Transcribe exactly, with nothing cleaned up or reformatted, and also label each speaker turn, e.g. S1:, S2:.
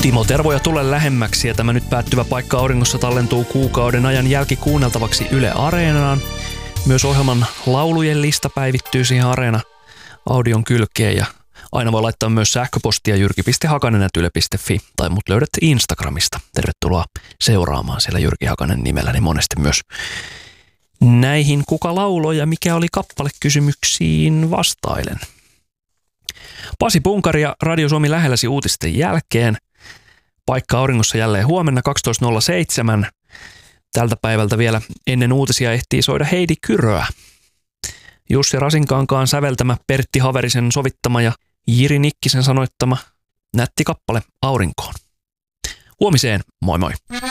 S1: Timo Tervoja Tule lähemmäksi ja tämä nyt päättyvä Paikka auringossa tallentuu kuukauden ajan jälkikuunneltavaksi Yle Areenaan. Myös ohjelman laulujen lista päivittyy siihen Areena audion kylkeen ja aina voi laittaa myös sähköpostia jyrki piste hakanen ät yle piste fi tai mut löydät Instagramista. Tervetuloa seuraamaan siellä Jyrki Hakanen nimellä, niin monesti myös näihin kuka lauloi ja mikä oli kappale kysymyksiin vastailen. Pasi Punkari ja Radio Suomi lähelläsi uutisten jälkeen. Paikka auringossa jälleen huomenna kaksitoista nolla seitsemän. Tältä päivältä vielä ennen uutisia ehtii soida Heidi Kyröä. Jussi Rasinkankaan säveltämä, Pertti Haverisen sovittama ja Jiri Nikkisen sanoittama nätti kappale Aurinkoon. Huomiseen, moi moi!